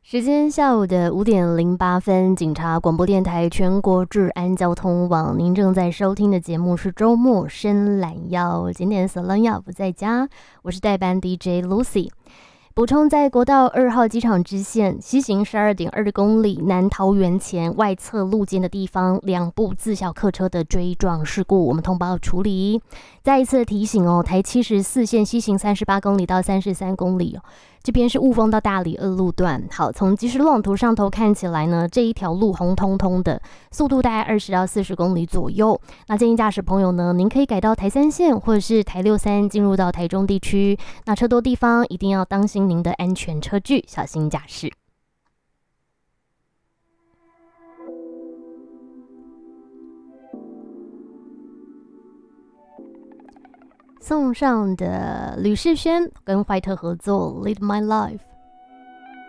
时间下午的5:08，警察广播电台全国治安交通网，您正在收听的节目是周末伸懒腰。今天Selena不在家，我是代班 DJ Lucy。补充，在国道2号机场支线西行12.2公里南桃园前外侧路肩的地方，2部自小客车的追撞事故，我们通报处理。再一次提醒哦，台74线西行38公里到33公里哦，这边是雾峰到大里2路段。好，从即时路网图上头看起来呢，这一条路红彤彤的，速度大概20到40公里左右。那建议驾驶朋友呢，您可以改到台3线或者是台63进入到台中地区。那车多地方一定要当心您的安全车距，小心驾驶。送上的吕士轩跟怀特合作《Lead My Life》。